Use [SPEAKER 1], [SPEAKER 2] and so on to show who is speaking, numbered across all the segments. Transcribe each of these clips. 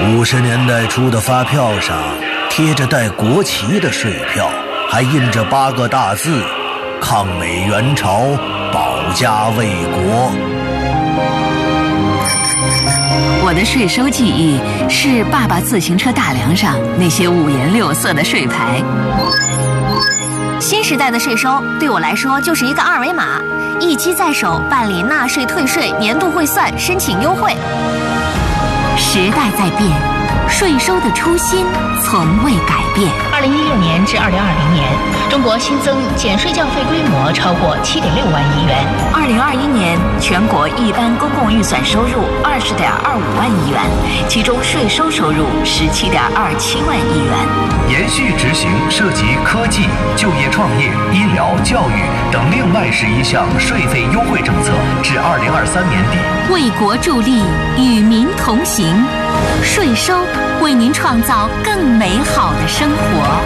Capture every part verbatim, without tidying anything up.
[SPEAKER 1] 五十年代初的发票上贴着带国旗的税票，还印着八个大字：抗美援朝，保家卫国。
[SPEAKER 2] 我的税收记忆是爸爸自行车大梁上那些五颜六色的税牌。
[SPEAKER 3] 新时代的税收对我来说就是一个二维码，一机在手办理纳税、退税、年度汇算、申请优惠。
[SPEAKER 2] 时代在变，税收的初心从未改变。
[SPEAKER 4] 二零一六年至二零二零年，中国新增减税降费规模超过七点六万亿元。
[SPEAKER 2] 二零二一年，全国一般公共预算收入二十点二五万亿元，其中税收收入十七点二七万亿元。
[SPEAKER 5] 延续执行涉及科技、就业创业、医疗、教育等另外十一项税费优惠政策，至二零二三年底。
[SPEAKER 2] 为国助力，与民同行，税收为您创造更美好的生活。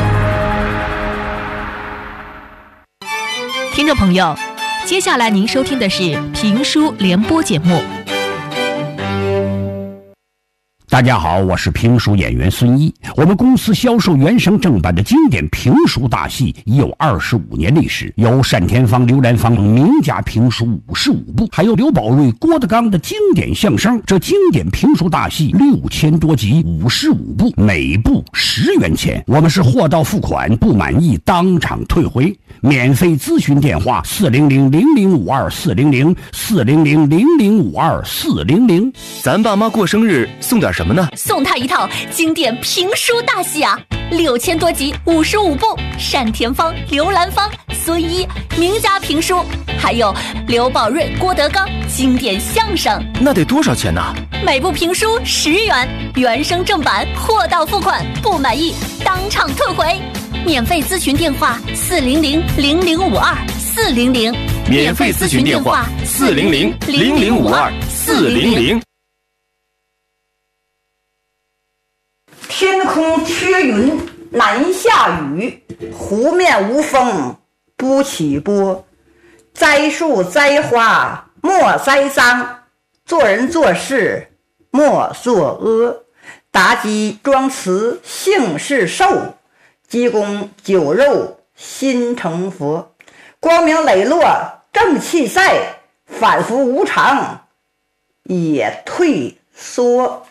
[SPEAKER 4] 听众朋友，接下来您收听的是评书联播节目。
[SPEAKER 6] 大家好，我是评书演员孙一。我们公司销售原声正版的经典评书大戏已有二十五年历史，有单田芳、刘兰芳名家评书五十五部，还有刘宝瑞、郭德纲的经典相声。这经典评书大戏六千多集，五十五部，每部十元钱。我们是货到付款，不满意当场退回。免费咨询电话：四零零零零五二四零零四零零零零五二四零零。
[SPEAKER 7] 咱爸妈过生日送点什么呢？
[SPEAKER 3] 送他一套经典评书大戏啊，六千多集，五十五部，单田芳、刘兰芳、孙一名家评书，还有刘宝瑞、郭德纲经典相声。
[SPEAKER 7] 那得多少钱呢？
[SPEAKER 3] 每部评书十元，原声正版，货到付款，不满意当场退回。免费咨询电话：四零零零零五二四零零。
[SPEAKER 7] 免费咨询电话：四零零零零五二四零零。
[SPEAKER 8] 天空缺云难下雨，湖面无风不起波。栽树栽花莫栽赃，做人做事莫作恶。妲己装慈姓氏寿，济公酒肉心成佛。光明磊落正气在，反复无常也退缩。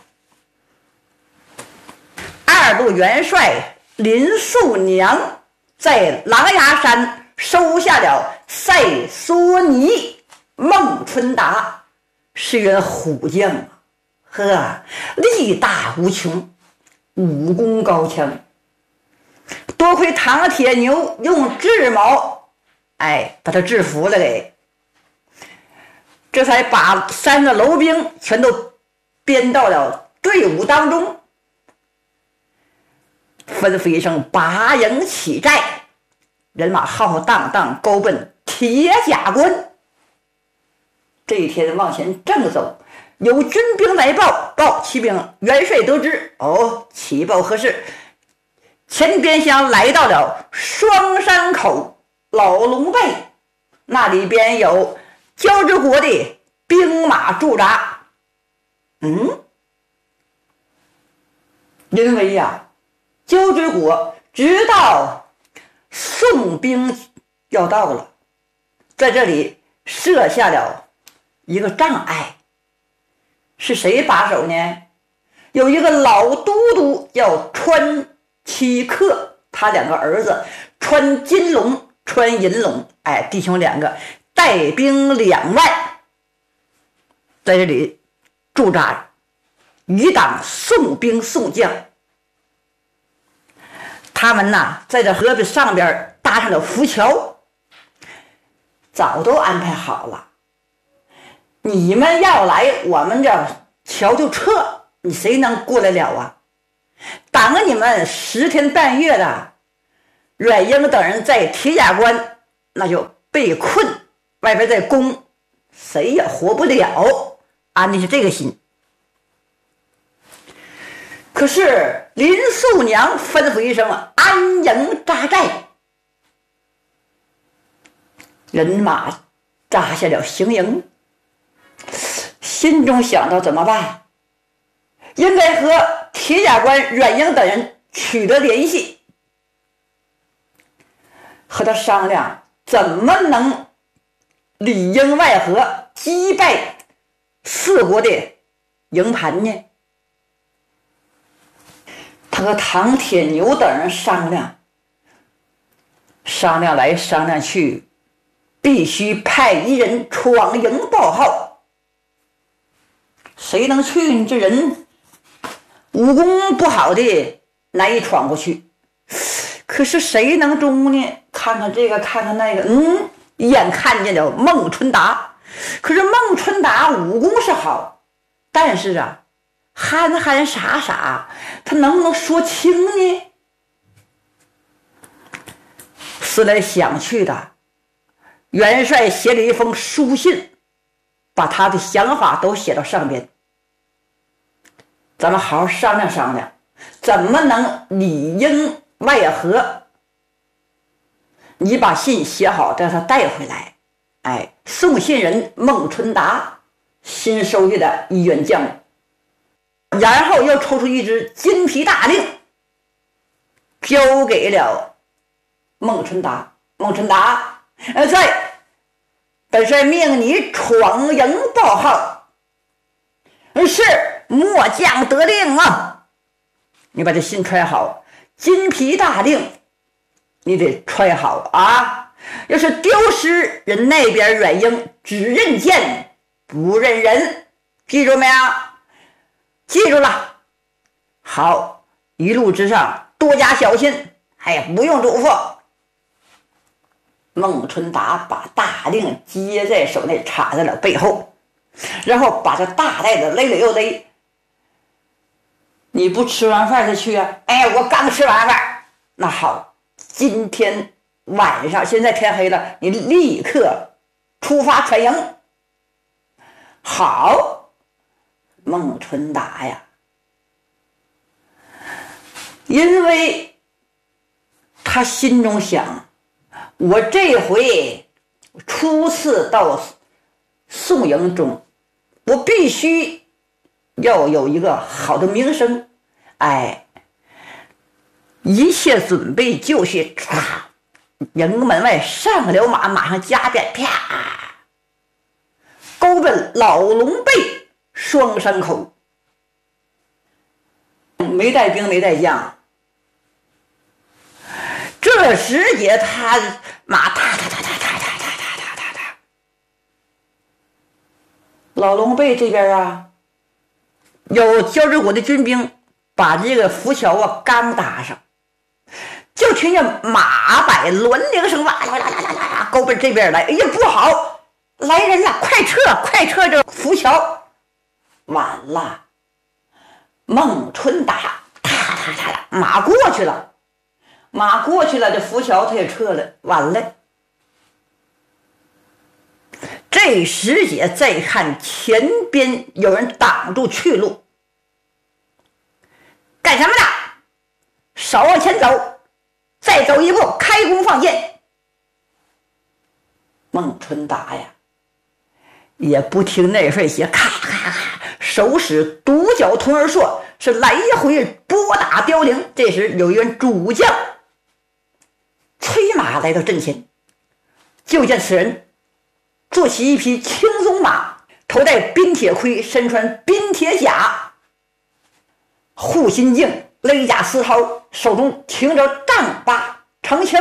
[SPEAKER 8] 二路元帅林素娘在狼牙山收下了塞索尼孟春达，是员虎将啊，呵，力大无穷，武功高强。多亏唐铁牛用智谋，哎，把他制服了给，这才把三个楼兵全都编到了队伍当中。吩咐一声，拔营起寨，人马浩浩荡荡勾奔铁甲关。这一天往前正走，有军兵来报，报骑兵元帅得知，哦，启报何事？前边厢来到了双山口老龙背，那里边有交趾国的兵马驻扎。嗯，因为呀、啊交趾国直到宋兵要到了，在这里设下了一个障碍。是谁把守呢？有一个老都督叫川七克，他两个儿子川金龙、川银龙，哎，弟兄两个带兵两万，在这里驻扎，余党宋兵宋将。他们呐，在这河边上边搭上了浮桥，早都安排好了。你们要来，我们这桥就撤，你谁能过来了啊？挡了你们十天半月的，阮英等人在铁甲关那就被困，外边在攻，谁也活不了，安的是这个心。可是林素娘吩咐一声，安营扎寨，人马扎下了行营，心中想到怎么办？应该和铁甲关阮英等人取得联系，和他商量怎么能里应外合击败四国的营盘呢？他和唐铁牛等人商量，商量来商量去，必须派一人闯营报号。谁能去呢？这人武功不好的难以闯过去。可是谁能中呢？看看这个，看看那个，嗯，一眼看见了孟春达。可是孟春达武功是好，但是啊，憨憨傻傻，他能不能说清呢？思来想去的，元帅写了一封书信，把他的想法都写到上边。咱们好好商量商量，怎么能里应外合？你把信写好，让他带回来。哎，送信人孟春达，新收下的一员将领，然后又抽出一支金皮大令，交给了孟春达。孟春达，呃，在本帅命你闯营报号。是，末将得令啊！你把这信揣好，金皮大令你得揣好啊！要是丢失人那边阮英只认剑不认人，记住没有？记住了。好，一路之上多加小心，哎，不用嘱咐。孟春达把大令接在手内，插在了背后，然后把这大袋子勒了又勒。你不吃完饭才去啊？哎，我刚吃完饭。那好，今天晚上，现在天黑了，你立刻出发传营。好，孟春达呀，因为他心中想，我这回初次到宋营中，我必须要有一个好的名声。哎，一切准备就绪，唰，营门外上了马，马上加鞭，啪，勾奔老龙背双山口。没带兵没带将，这时也他马踏踏踏踏踏踏踏踏踏踏踏，老龙背这边啊，有焦志国的军兵把这个浮桥啊刚搭上，就听见马摆轮铃声，哇啦啦啦啦啦，勾奔这边来。哎呀，不好，来人了，快撤，快撤这浮桥！晚了，孟春达，踏踏踏，马过去了，马过去了，这浮桥他也撤了，晚了。这时也再看前边有人挡住去路，干什么呢？少往前走，再走一步，开弓放箭。孟春达呀，也不听那份邪，咔咔咔，手使独角铜儿槊，是来回拨打凋零。这时有一员主将催马来到阵前，就见此人坐骑一匹青鬃马，头戴冰铁盔，身穿冰铁甲，护心镜，勒甲丝绦，手中擎着丈八长枪。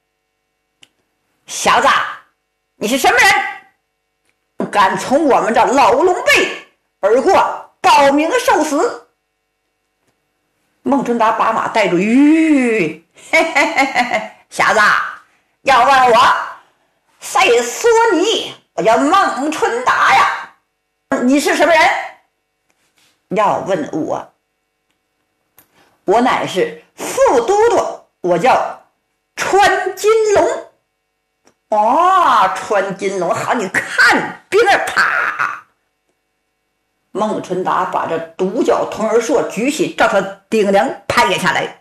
[SPEAKER 8] 小子，你是什么人？敢从我们这老龙背而过，保命受死！孟春达把马带住，吁，嘿嘿嘿嘿，小子，要问我谁说你？我叫孟春达呀。你是什么人？要问我，我乃是副都督，我叫川金龙。哦，川金龙，好，你看兵儿，啪！孟春达把这独角铜儿槊举起，照他顶梁拍下来。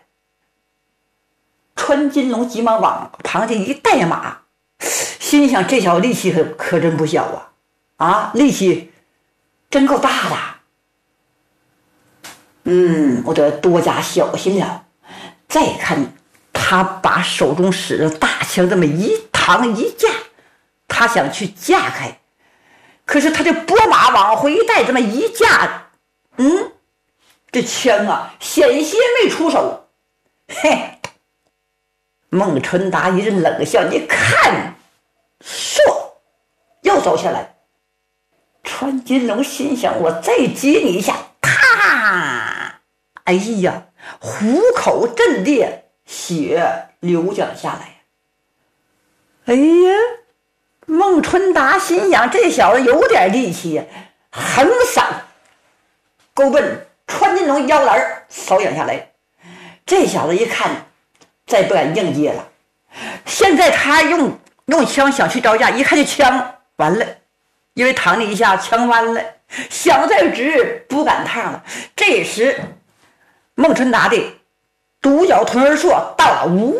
[SPEAKER 8] 川金龙急忙往旁边一带马，心想这小力气可可真不小啊！啊，力气真够大的。 嗯，我得多加小心了。再看他把手中使着大枪这么一扛一架，他想去架开，可是他的拨马往回带这么一架，嗯，这枪啊险些没出手。嘿，孟春达一阵冷笑，你看，唰，又走下来。川金龙心想，我再接你一下，啪！哎呀，虎口震裂，血流将下来。哎呀，孟春达心想，这小子有点力气，横闪勾奔川金龙腰篮，扫影下来。这小子一看，再不敢硬接了。现在他用用枪想去招架，一看这枪完了，因为躺了一下，枪弯了，想再直不赶趟了。这时孟春达的独角豚儿硕到了，呜，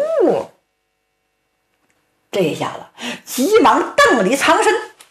[SPEAKER 8] 这下子急忙蹬里藏身，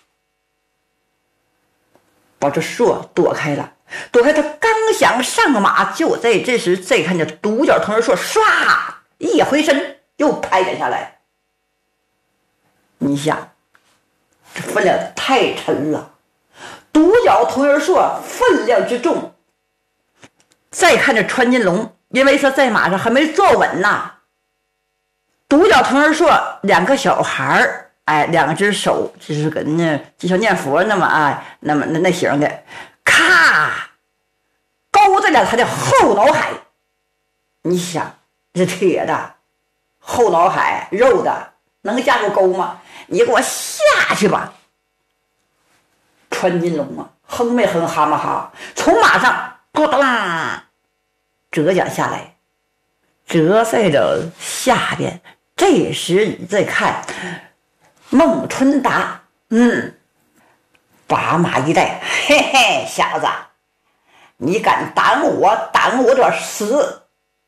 [SPEAKER 8] 把这硕躲开了。躲开他刚想上马，就在这时，再看见独角豚儿硕唰一回身，又拍赶下来。你想，这分量太沉了，独角豚儿硕分量之重。再看着川金龙，因为说在马上还没坐稳呐，独角豚儿硕两个小孩儿，哎，两只手就是跟那就像念佛那么哎，那么那那型的，咔，勾在了他的后脑海。你想，这铁的后脑海肉的能架过钩吗？你给我下去吧！川金龙啊，哼没哼哈嘛哈，从马上咕咚折将下来，折在了下边。这时你再看孟春达，嗯，把马一带，嘿嘿，小子，你敢挡我，挡我点死！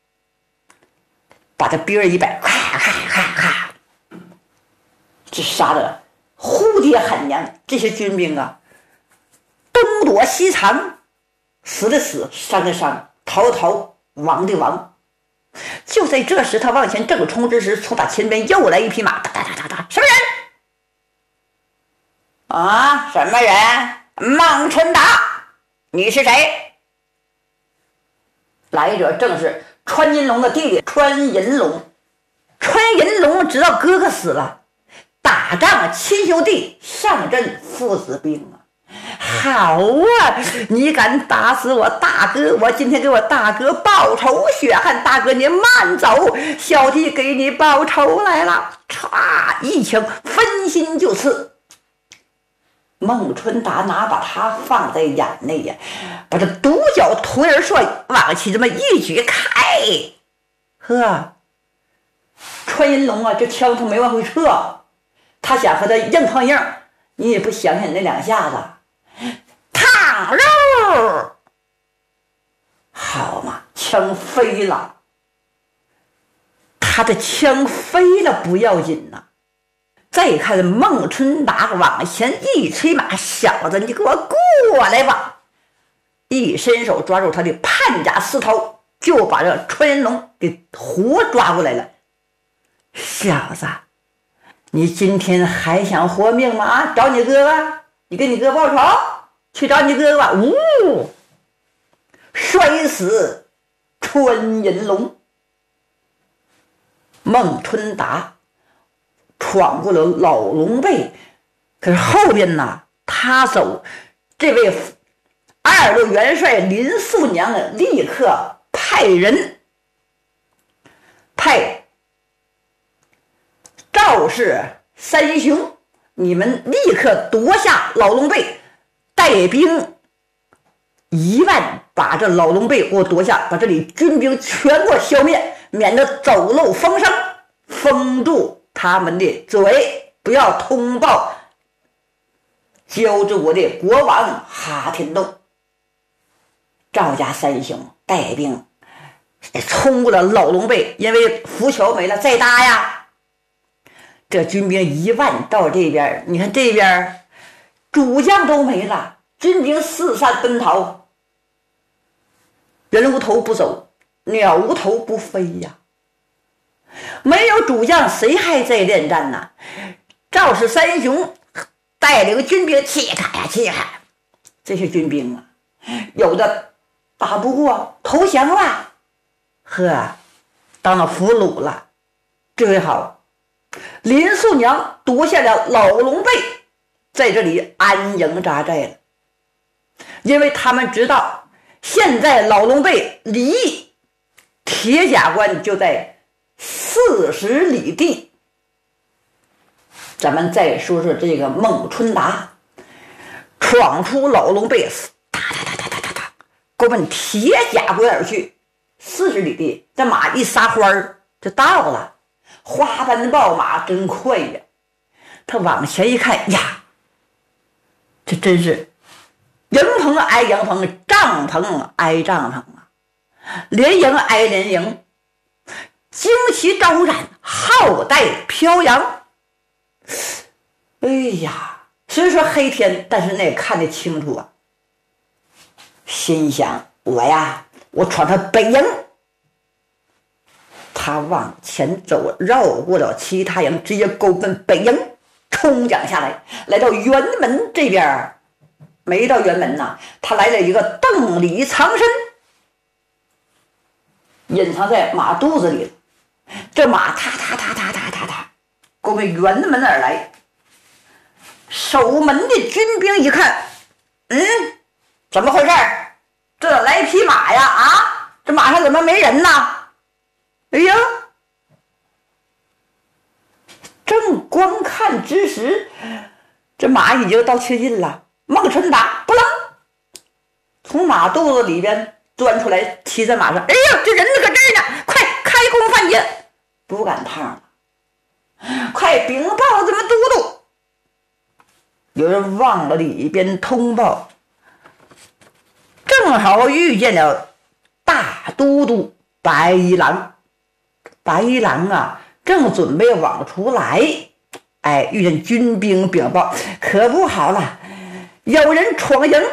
[SPEAKER 8] 把这鞭儿一摆，咔咔咔咔，这杀的呼爹喊娘。这些军兵啊，东躲西藏，死的死，伤的伤，逃的逃，亡的亡。就在这时，他往前正冲之时，从他前边又来一匹马，哒哒哒哒哒，什么人？啊，什么人？孟春达，你是谁？来者正是川银龙的弟弟川银龙。川银龙知道哥哥死了，打仗亲兄弟，上阵父子兵啊！好啊，你敢打死我大哥，我今天给我大哥报仇。血汗大哥，你慢走，小弟给你报仇来了。唰，一枪分心就刺。孟春达哪把他放在眼内呀，把这独角豚儿硕往起这么一举开，呵，川银龙啊，这枪他没往回撤，他想和他硬碰硬，你也不想想那两下子，烫肉，好嘛，枪飞了，他的枪飞了不要紧呐、啊。再看孟春达往前一催马，小子，你给我过来吧！一伸手抓住他的判甲丝绦，就把这川银龙给活抓过来了。小子，你今天还想活命吗？啊，找你哥哥，你跟你哥报仇，去找你哥哥吧！呜，摔死川银龙。孟春达闯过了老龙背，可是后边呢，他走，这位二路元帅林素娘立刻派人派赵氏三兄，你们立刻夺下老龙背，带兵一万把这老龙背给我夺下，把这里军兵全给我消灭，免得走漏风声，封住他们的嘴，不要通报交着我的国王哈天洞。赵家三兄带兵冲过了老龙背，因为浮桥没了，再搭呀，这军兵一万到这边，你看这边主将都没了，军兵四散奔逃。 人无头不走，鸟无头不飞呀。没有主将，谁还在恋战呢？赵氏三雄带领军兵气卡呀气卡，这些军兵啊，有的打不过投降了，呵，当了俘虏了。这回好，林素娘夺下了老龙背，在这里安营扎寨了。因为他们知道现在老龙背离铁甲关就在四十里地。咱们再说说这个孟春达闯出老龙背，哒哒哒哒哒哒哒，勾奔铁甲关而去。四十里地，这马一撒欢儿就到了，花斑豹马真快呀！他往前一看呀，这真是营棚挨营棚，帐篷挨帐篷啊，连营挨连营，旌旗招展，浩带飘扬。哎呀，虽说黑天，但是那也看得清楚啊。心想我呀，我闯他北营。他往前走，绕过了其他营，直接勾奔北营，冲将下来，来到辕门这边。没到辕门呐，他来了一个邓里藏身，隐藏在马肚子里了。这马踏踏踏踏踏踏踏，勾奔辕门而来。守门的军兵一看，嗯，怎么回事？这来匹马呀？啊，这马上怎么没人呢？哎呀！正观看之时，这马已经到切近了。孟春达不楞从马肚子里边钻出来，骑在马上。哎呀，这人搁这儿呢！快开弓犯箭！不赶趟了，快禀报咱们都督！有人往了里边通报，正好遇见了大都督白一郎。白一郎啊，正准备往出来，哎，遇见军兵禀报，可不好了，有人闯营。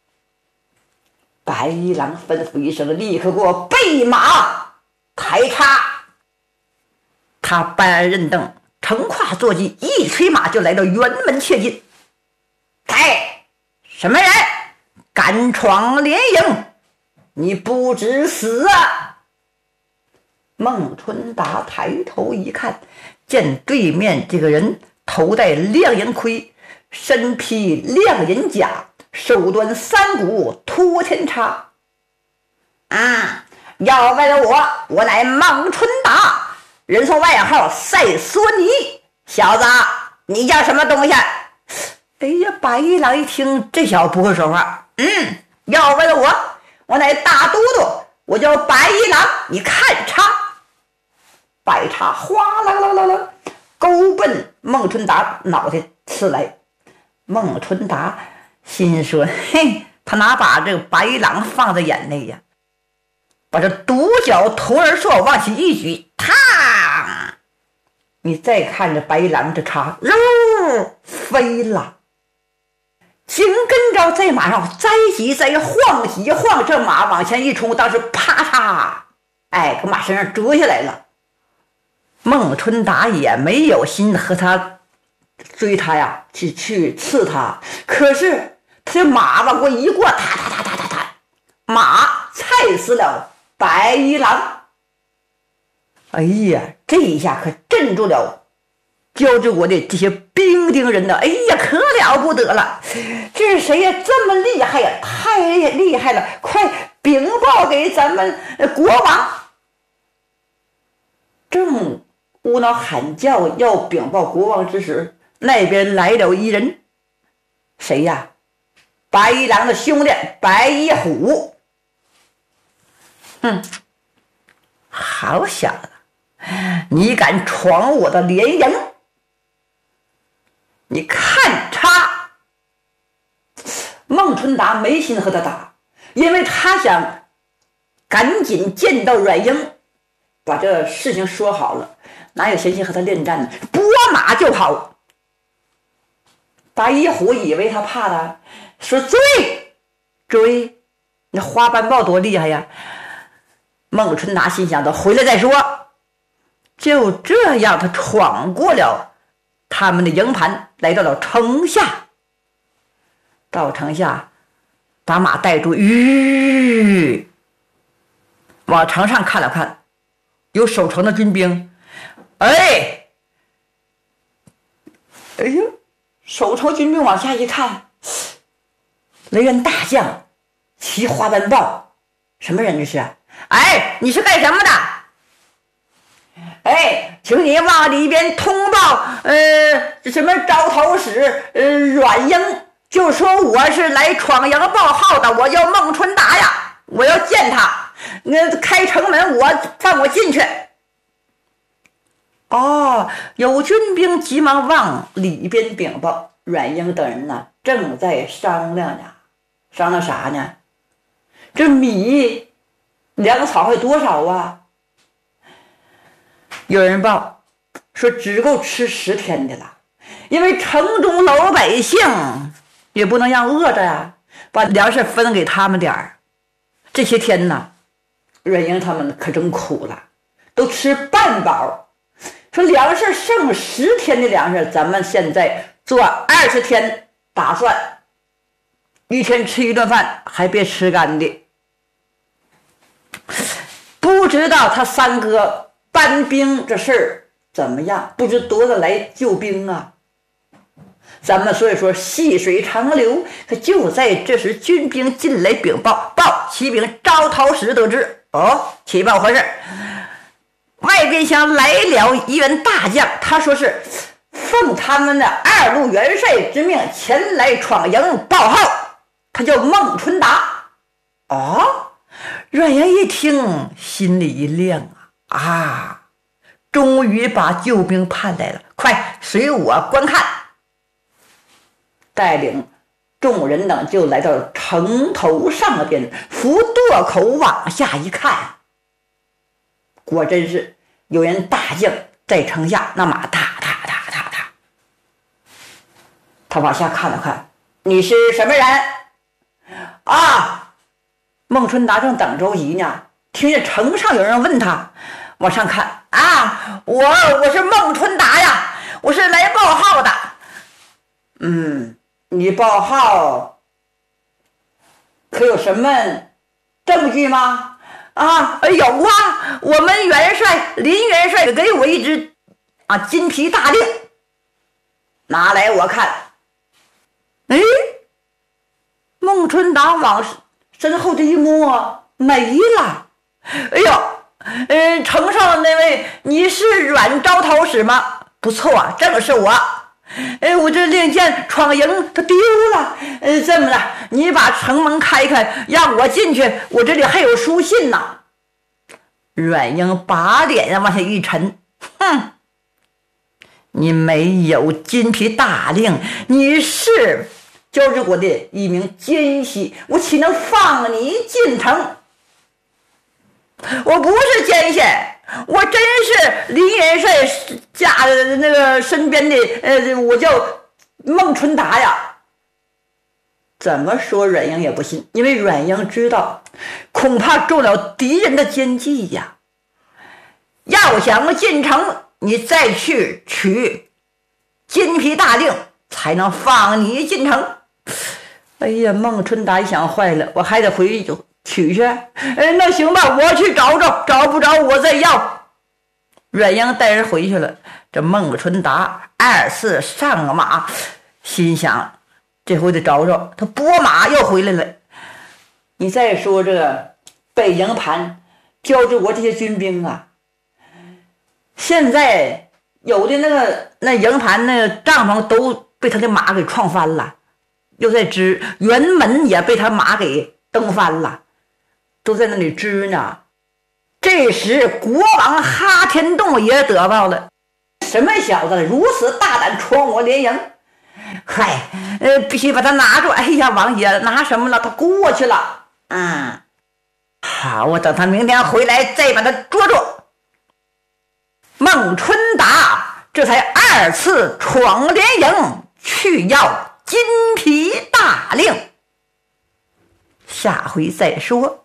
[SPEAKER 8] 白一郎吩咐一声，立刻给我备马抬叉。他搬鞍认凳，乘跨坐骑，一催马就来到辕门切近。哎，什么人敢闯连营？你不知死啊！孟春达抬头一看，见对面这个人头戴亮银盔，身披亮银甲，手端三股托天叉。啊，要问我，我乃孟春达，人送外号赛索尼。小子，你叫什么东西？哎呀，白一郎一听这小子不会说话，嗯，要问我，我乃大都督，我叫白一郎，你看叉。白叉哗啦啦啦啦勾奔孟春达脑袋刺来。孟春达心说，嘿，他哪把这个白一郎放在眼内呀？把这独角铜人槊往起一举，啪！你再看这白一郎这叉，肉飞了。紧跟着在马上栽几栽晃几晃，这马往前一冲，当时啪嚓，哎，搁马身上折下来了。孟春达也没有心和他追他呀，去去刺他，可是他这马往过一过，踏踏踏踏踏踏，马踩死了白一郎。哎呀，这一下可镇住了胶州国的这些兵丁人呢！哎呀，可了不得了！这是谁呀？这么厉害呀！太厉害了！快禀报给咱们国王！正无脑喊叫要禀报国王之时，那边来了一人。谁呀？白一郎的兄弟白一虎。哼，好小子，你敢闯我的连营，你看叉！孟春达没心和他打，因为他想赶紧见到阮英，把这事情说好了，哪有闲心和他恋战呢？拨马就跑。白一虎以为他怕他，说追追， 那花斑豹多厉害呀！孟春达心想：都回来再说。就这样，他闯过了他们的营盘，来到了城下。到城下，把马带住，吁，往城上看了看，有守城的军兵。哎，哎呦，守城军兵往下一看，雷人大将骑花斑豹，什么人这是？哎，你是干什么的？哎，请你往里边通报，呃，什么招头使，呃，阮英，就说我是来闯营报号的，我叫孟春达呀，我要见他，那开城门，我放我进去。哦，有军兵急忙往里边禀报，阮英等人呢正在商量呢，商量啥呢？这米粮草还多少啊？有人报说只够吃十天的了，因为城中老百姓也不能让饿着呀，把粮食分给他们点儿。这些天呢，阮英他们可真苦了，都吃半饱。说粮食剩十天的粮食，咱们现在做二十天打算，一天吃一顿饭，还别吃干的。不知道他三哥搬兵这事儿怎么样？不知多少来救兵啊！咱们所以说细水长流，可就在这时，军兵进来禀报，报启禀招讨使得知，哦，启报何事？外边厢来了一员大将，他说是奉他们的二路元帅之命前来闯营报号，他叫孟春达。哦，阮阳一听，心里一亮啊啊！终于把救兵盼来了，快随我观看。带领众人等就来到城头上边，扶垛口往下一看，果真是有人大将在城下，那马踏踏踏踏踏。他往下看了看，你是什么人啊？孟春达正等着急呢，听见城上有人问他，往上看啊，我我是孟春达呀，我是来报号的。嗯，你报号可有什么证据吗？啊，有啊，我们元帅林元帅给我一支啊金皮大令，拿来我看。哎，孟春达往身后这一摸，没了。哎呦，嗯，城上那位，你是阮招讨使吗？不错，正是我。哎，我这令箭闯营它丢了，呃，这么的，你把城门开开，让我进去，我这里还有书信呢。阮英把脸往下一沉，哼，你没有金皮大令，你是交趾国的一名奸细，我岂能放你进城？我不是奸细，我真是林元帅家的那个身边的，呃，我叫孟春达呀。怎么说阮英也不信，因为阮英知道恐怕中了敌人的奸计呀。要想进城，你再去取金皮大令，才能放你进城。哎呀，孟春达一想，坏了，我还得回去取去。哎，那行吧，我去找找，找不着我再要。阮英带人回去了。这孟春达二次上马，心想这回得找找。他拨马又回来了。你再说这北营盘交趾国这些军兵啊，现在有的那个那营盘那个帐篷都被他的马给撞翻了，又在支辕门也被他马给蹬翻了，都在那里支呢。这时国王哈天洞也得报了，什么小子如此大胆闯我连营，嗨，呃，必须把他拿住。哎呀，王爷拿什么了？他过去了。嗯，好，我等他明天回来再把他捉住。孟春达这才二次闯连营去要金皮大令。 下回再说。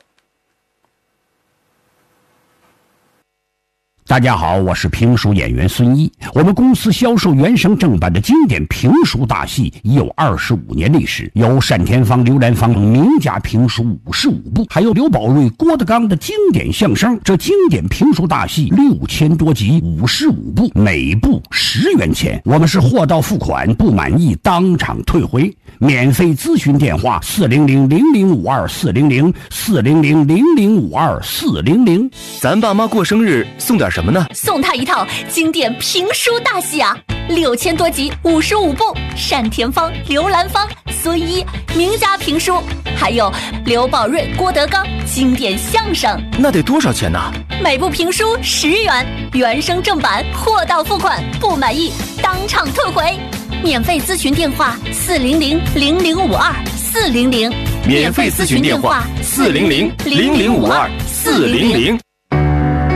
[SPEAKER 6] 大家好，我是评书演员孙一。我们公司销售原声正版的经典评书大戏已有二十五年历史，有单田芳、刘兰芳名家评书五十五部，还有刘宝瑞、郭德纲的经典相声。这经典评书大戏六千多集，五十五部，每部十元钱。我们是货到付款，不满意当场退回。免费咨询电话：四零零零零五二四零零四零零零零五二四零零。
[SPEAKER 7] 咱爸妈过生日送点什么呢？
[SPEAKER 3] 送他一套经典评书大戏啊，六千多集，五十五部，单田芳、刘兰芳、孙一名家评书，还有刘宝瑞、郭德纲经典相声。
[SPEAKER 7] 那得多少钱呢？
[SPEAKER 3] 每部评书十元，原声正版，货到付款，不满意当场退回。免费咨询电话：四零零零零五二四零零。
[SPEAKER 7] 免费咨询电话：四零零零零五二四零零。